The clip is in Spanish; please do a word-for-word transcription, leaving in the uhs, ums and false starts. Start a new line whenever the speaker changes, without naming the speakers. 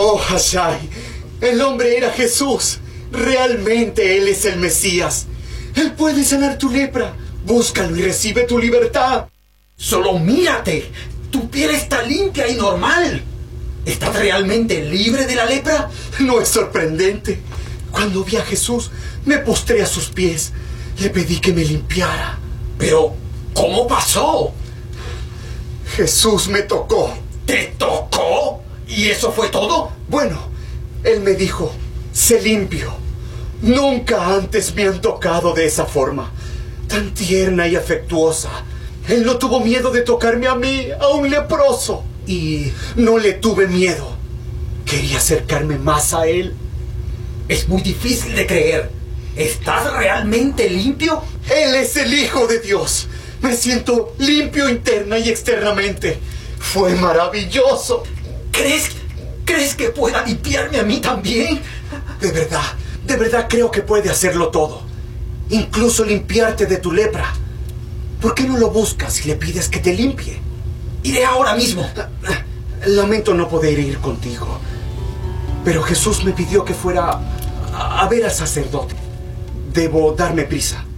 Oh, Hashai, el hombre era Jesús. Realmente Él es el Mesías. Él puede sanar tu lepra. Búscalo y recibe tu libertad.
Solo mírate. Tu piel está limpia y normal. ¿Estás realmente libre de la lepra?
No es sorprendente. Cuando vi a Jesús, me postré a sus pies. Le pedí que me limpiara.
Pero, ¿cómo pasó?
Jesús me tocó.
¿Te tocó? ¿Y eso fue todo?
Bueno, Él me dijo, sé limpio. Nunca antes me han tocado de esa forma, tan tierna y afectuosa. Él no tuvo miedo de tocarme a mí, a un leproso. Y no le tuve miedo. Quería acercarme más a Él.
Es muy difícil de creer. ¿Estás realmente limpio?
Él es el Hijo de Dios. Me siento limpio interna y externamente. Fue maravilloso.
¿Crees, ¿Crees que pueda limpiarme a mí también?
De verdad, de verdad creo que puede hacerlo todo. Incluso limpiarte de tu lepra. ¿Por qué no lo buscas y le pides que te limpie?
Iré ahora mismo.
Lamento no poder ir contigo, pero Jesús me pidió que fuera a, a ver al sacerdote. Debo darme prisa.